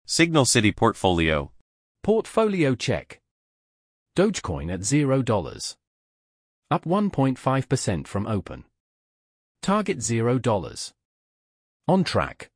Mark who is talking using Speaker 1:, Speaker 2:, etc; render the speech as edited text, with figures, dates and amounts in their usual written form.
Speaker 1: Signal City Portfolio.
Speaker 2: Portfolio check. Dogecoin at $0. Up 1.5% from open. Target $0. On track.